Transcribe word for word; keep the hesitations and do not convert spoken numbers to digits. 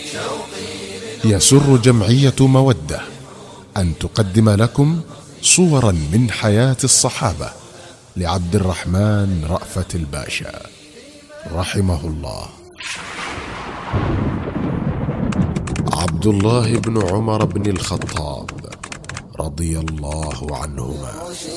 يسر جمعية مودة أن تقدم لكم صورا من حياة الصحابة لعبد الرحمن رأفت الباشا رحمه الله. عبد الله بن عمر بن الخطاب رضي الله عنهما.